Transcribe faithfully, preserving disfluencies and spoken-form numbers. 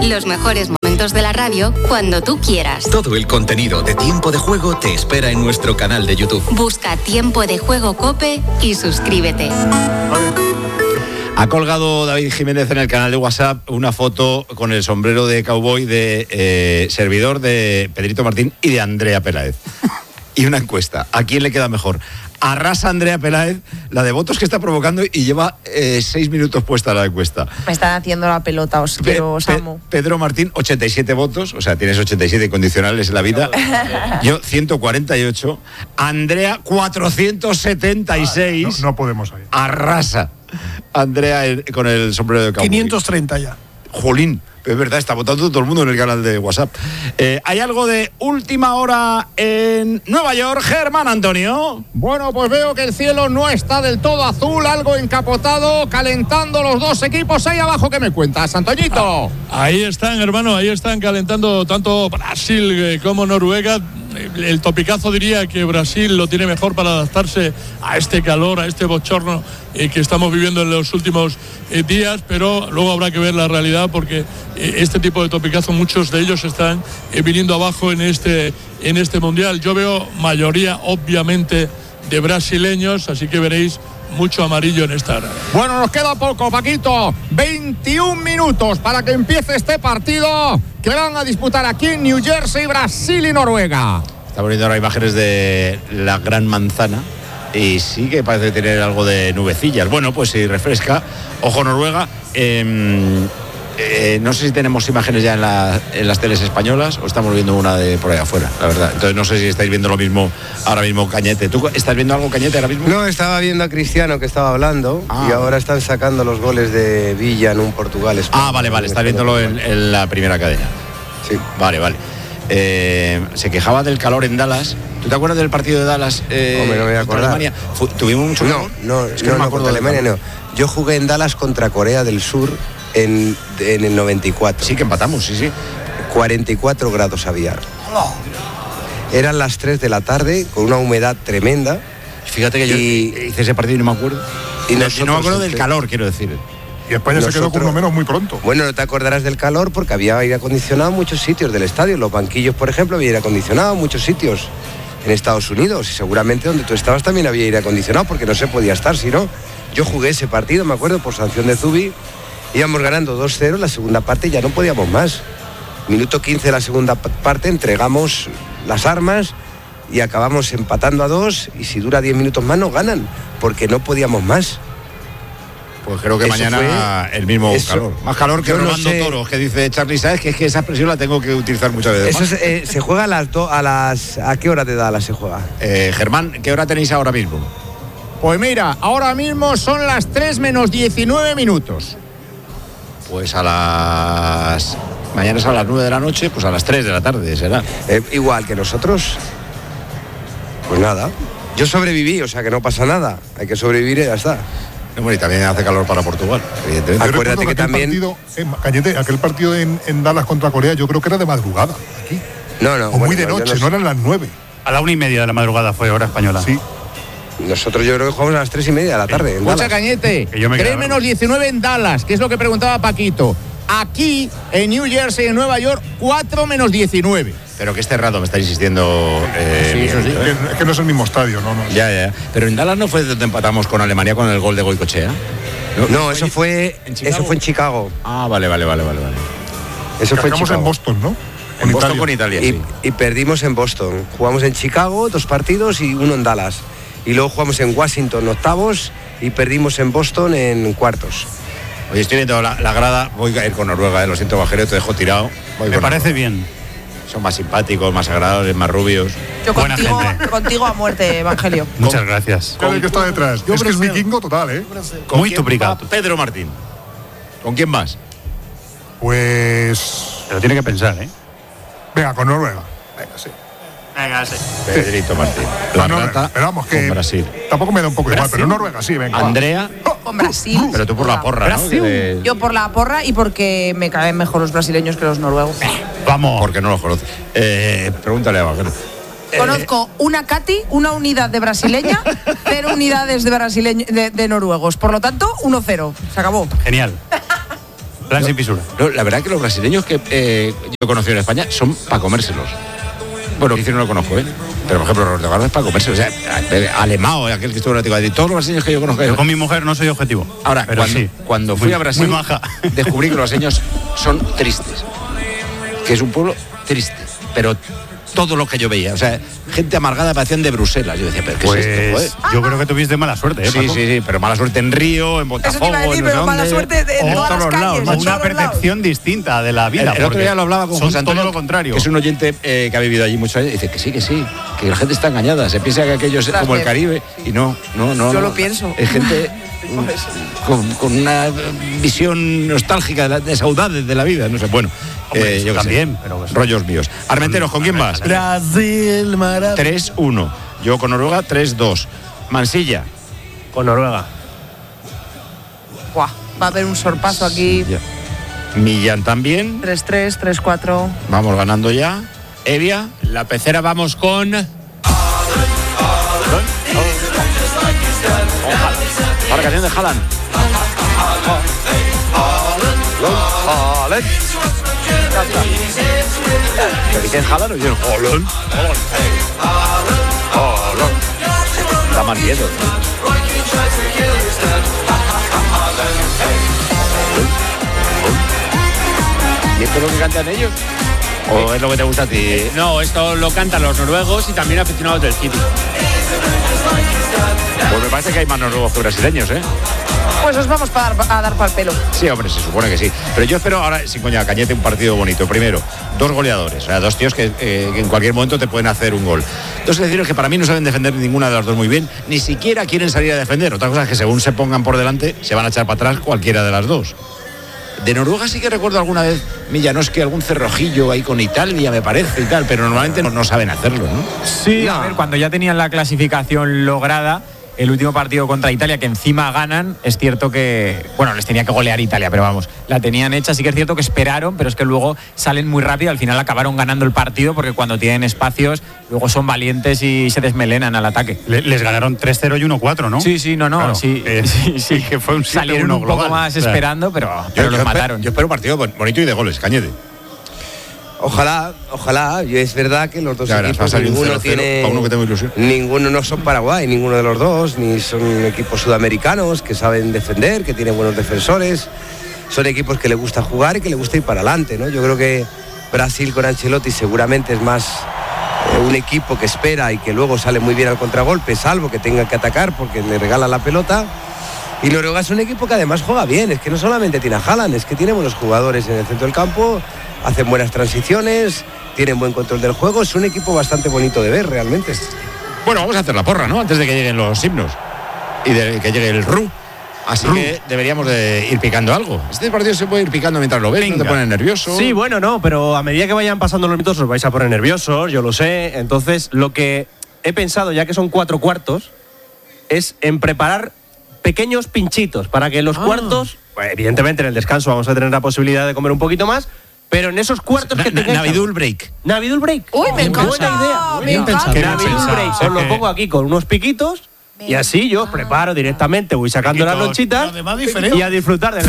Los mejores momentos de la radio cuando tú quieras. Todo el contenido de Tiempo de Juego te espera en nuestro canal de YouTube. Busca Tiempo de Juego COPE y suscríbete. Ha colgado David Jiménez en el canal de WhatsApp una foto con el sombrero de cowboy de eh, servidor de Pedrito Martín y de Andrea Peláez. Y una encuesta. ¿A quién le queda mejor? Arrasa Andrea Peláez la de votos que está provocando y lleva eh, seis minutos puesta la encuesta. Me están haciendo la pelota, os quiero, os amo. Pe- Pedro Martín, ochenta y siete votos, o sea, tienes ochenta y siete incondicionales en la vida. Yo, ciento cuarenta y ocho. Andrea, cuatrocientos setenta y seis. No, no podemos ahí. Arrasa Andrea el, con el sombrero de cowboy. quinientos treinta ya. Jolín, es verdad, está votando todo el mundo en el canal de WhatsApp. Eh, ¿Hay algo de última hora en Nueva York, Germán Antonio? Bueno, pues veo que el cielo no está del todo azul, algo encapotado, calentando los dos equipos ahí abajo. ¿Qué me cuentas, Antoñito? Ah, ahí están, hermano, ahí están calentando tanto Brasil eh, como Noruega. El topicazo diría que Brasil lo tiene mejor para adaptarse a este calor, a este bochorno eh, que estamos viviendo en los últimos eh, días, pero luego habrá que ver la realidad porque eh, este tipo de topicazo, muchos de ellos están eh, viniendo abajo en este, en este mundial. Yo veo mayoría, obviamente, de brasileños, así que veréis mucho amarillo en esta hora. Bueno, nos queda poco, Paquito. veintiún minutos para que empiece este partido que van a disputar aquí en New Jersey, Brasil y Noruega. Estamos viendo ahora imágenes de la Gran Manzana y sí que parece tener algo de nubecillas. Bueno, pues si refresca. Ojo Noruega. Eh, eh, no sé si tenemos imágenes ya en, la, en las teles españolas o estamos viendo una de por ahí afuera, la verdad. Entonces no sé si estáis viendo lo mismo ahora mismo, Cañete. ¿Tú estás viendo algo, Cañete, ahora mismo? No, estaba viendo a Cristiano que estaba hablando ah. y ahora están sacando los goles de Villa en un Portugal-España. Ah, vale, vale, estás viéndolo en, en la primera cadena. Sí. Vale, vale. Eh, se quejaba del calor en Dallas. ¿Tú te acuerdas del partido de Dallas? Eh, Hombre, no me voy a acordar. Alemania? Fu- ¿Tuvimos mucho calor? No, no, es que no, no, me no acuerdo contra de Alemania, no. Yo jugué en Dallas contra Corea del Sur en, en el noventa y cuatro. Sí, que empatamos, sí, sí. cuarenta y cuatro grados había. Eran las tres de la tarde con una humedad tremenda. Fíjate que yo y, hice ese partido y no me acuerdo. Y no, no me acuerdo del calor, quiero decir. Y España nosotros, se quedó con uno menos muy pronto. Bueno, no te acordarás del calor porque había aire acondicionado en muchos sitios del estadio. Los banquillos, por ejemplo, había aire acondicionado en muchos sitios en Estados Unidos. Y seguramente donde tú estabas también había aire acondicionado porque no se podía estar, si no. Yo jugué ese partido, me acuerdo, por sanción de Zubi. Íbamos ganando dos cero, la segunda parte ya no podíamos más. Minuto quince de la segunda parte, entregamos las armas y acabamos empatando a dos. Y si dura diez minutos más, nos ganan, porque no podíamos más. Pues creo que eso mañana fue, el mismo eso, calor. Más calor que robando no sé. toros, que dice Charly Sáez, que es que esa expresión la tengo que utilizar muchas veces. Eso es, eh, se juega a las, do, a las... ¿A qué hora de Dallas se juega? Eh, Germán, ¿qué hora tenéis ahora mismo? Pues mira, ahora mismo son las tres menos diecinueve minutos. Pues a las... Mañana es a las nueve de la noche, pues a las tres de la tarde será. Eh, igual que nosotros. Pues nada. Yo sobreviví, o sea que no pasa nada. Hay que sobrevivir y ya está. Bueno, y también hace calor para Portugal, evidentemente. Acuérdate que, que también... Partido, eh, Cañete, aquel partido en, en Dallas contra Corea, yo creo que era de madrugada, aquí. No, no. O bueno, muy de noche, no, no eran las nueve. A la una y media de la madrugada fue hora española. Sí. Nosotros yo creo que jugamos a las tres y media de la tarde. Escucha, Cañete, tres menos diecinueve en Dallas, que es lo que preguntaba Paquito. Aquí, en New Jersey, en Nueva York, cuatro menos diecinueve. Pero que es cerrado, me está insistiendo. Eh, sí, eso sí. ¿eh? Es, que, es que no es el mismo estadio, ¿no? no ya, ya. Pero en Dallas no fue donde empatamos con Alemania con el gol de Goicoechea. No, no, eso fue en eso fue en Chicago. Ah, vale, vale, vale, vale. vale. Eso fue en Chicago. en Boston, ¿no? En Boston Italia. con Italia. Y, sí. y perdimos en Boston. Jugamos en Chicago dos partidos y uno en Dallas. Y luego jugamos en Washington octavos y perdimos en Boston en cuartos. Oye, estoy viendo la, la grada, voy a ir con Noruega, eh, lo siento, Bajero, te dejo tirado. Voy Me parece Noruega. bien. Son más simpáticos, más agradables, más rubios. Yo contigo, contigo a muerte, Evangelio. Muchas gracias. ¿Cuál es el que está detrás? Yo es que es vikingo total, ¿eh? Muy duplicado. Pedro Martín. ¿Con quién más? Pues... Pero tiene que pensar, ¿eh? Venga, con Noruega. Venga, sí. Venga, sí. Pedrito Martín. La rata pero vamos, que Brasil. Tampoco me da un poco igual, pero Noruega sí, venga. Andrea. Con Brasil. Pero tú por la porra, ¿no? De... Yo por la porra y porque me caen mejor los brasileños que los noruegos. Vamos. Porque no los conoces. Eh, pregúntale a Bajero. Conozco una Cati, una unidad de brasileña, cero unidades de, brasileño, de, de noruegos. Por lo tanto, uno cero. Se acabó. Genial. Plan sin fisura. No, la verdad que los brasileños que eh, yo he conocido en España son para comérselos. Bueno, no lo conozco, ¿eh? Pero, por ejemplo, Roberto Carlos es para comérselos. O sea, Alemão, aquel que estuvo en Atlético de Madrid, todos los brasileños que yo conozco. Yo con mi mujer no soy objetivo. Ahora, pero cuando, sí. cuando fui muy, a Brasil, muy maja. descubrí que los brasileños son tristes. Que es un pueblo triste. Pero todo lo que yo veía, o sea, gente amargada parecían de Bruselas. Yo decía, pero ¿qué pues, es esto, joder? Yo creo que tuviste mala suerte, ¿eh, Sí, Paco? sí, sí, pero mala suerte en Río, en Botafogo, Eso te iba a decir, no sé pero mala dónde. suerte de- en O todas todos las los lados, calles, ¿no? en Una todos los percepción distinta de la vida. El, el otro porque día lo hablaba con son José Antonio, todo lo contrario. que es un oyente eh, que ha vivido allí muchos años, y dice que sí, que sí, que la gente está engañada, se piensa que aquello es Tras como el ver. Caribe, y no, no, no. Yo no. lo pienso. Es gente con, con una visión nostálgica de, la, de saudades de la vida, no sé, bueno. Hombre, eso yo qué sé. también, pero que son- rollos míos. Armenteros, ¿con quién vas? Brasil, maravilla. tres uno. Yo con Noruega tres dos. Mansilla. Con Noruega. Buah, va a haber un sorpaso aquí. Ya. Millán también. tres tres, tres cuatro. Vamos ganando ya. Evia. La pecera vamos con. Para la canción de Haaland. Haaland. ¿Pero dicen Haaland o dicen Haaland? Haaland. Da más miedo, ¿no? ¿Y esto es lo que cantan ellos? ¿O es lo que te gusta a ti? No, esto lo cantan los noruegos y también aficionados del City. Pues me parece que hay más noruegos que brasileños, ¿eh? Pues os vamos pa dar- a dar para el pelo. Sí, hombre, se supone que sí. Pero yo espero ahora, sin coña, Cañete, un partido bonito. Primero, dos goleadores, o sea, dos tíos que, eh, que en cualquier momento te pueden hacer un gol. Dos selecciones que para mí no saben defender ninguna de las dos muy bien, ni siquiera quieren salir a defender. Otra cosa es que según se pongan por delante, se van a echar para atrás cualquiera de las dos. De Noruega sí que recuerdo alguna vez Millanowski, algún cerrojillo ahí con Italia, me parece, y tal, pero normalmente no, no saben hacerlo, ¿no? Sí, a ver, cuando ya tenían la clasificación lograda, el último partido contra Italia, que encima ganan, es cierto que, bueno, les tenía que golear Italia, pero vamos, la tenían hecha, sí que es cierto que esperaron, pero es que luego salen muy rápido, al final acabaron ganando el partido, porque cuando tienen espacios, luego son valientes y se desmelenan al ataque. Le- les ganaron tres cero y uno cuatro, ¿no? Sí, sí, no, no, Claro, sí, eh, sí, sí, que fue un salieron un poco más esperando, pero, pero los espe- mataron. Yo espero un partido bon- bonito y de goles, Cañete. Ojalá, ojalá. Yo es verdad que los dos Ya verás, va a equipos salir un ninguno cero cero, tiene, para uno que tengo ilusión. ninguno no son Paraguay, ninguno de los dos, ni son equipos sudamericanos que saben defender, que tienen buenos defensores. Son equipos que le gusta jugar y que le gusta ir para adelante, ¿no? Yo creo que Brasil con Ancelotti seguramente es más eh, un equipo que espera y que luego sale muy bien al contragolpe, salvo que tenga que atacar porque le regala la pelota. Y Noruega es un equipo que además juega bien, es que no solamente tiene a Haaland, es que tiene buenos jugadores en el centro del campo, hacen buenas transiciones, tienen buen control del juego, es un equipo bastante bonito de ver realmente. Bueno, vamos a hacer la porra, ¿no? Antes de que lleguen los himnos y de que llegue el R U. Así que deberíamos de ir picando algo. Este partido se puede ir picando mientras lo ves, Venga. no te pones nervioso. Sí, bueno, no, pero a medida que vayan pasando los minutos os vais a poner nerviosos, yo lo sé. Entonces, lo que he pensado, ya que son cuatro cuartos, es en preparar pequeños pinchitos para que en los Ah. cuartos, pues, evidentemente en el descanso vamos a tener la posibilidad de comer un poquito más, pero en esos cuartos Na- que na- tengáis... Navidul break. Navidul break. Uy, me Bien encanta. buena idea. Me Bien encanta. pensado. Navidul pensado. break. Sí Os lo que- pongo aquí con unos piquitos y así yo os preparo directamente, voy sacando las Piquitos. lonchitas Además, diferente. y a disfrutar de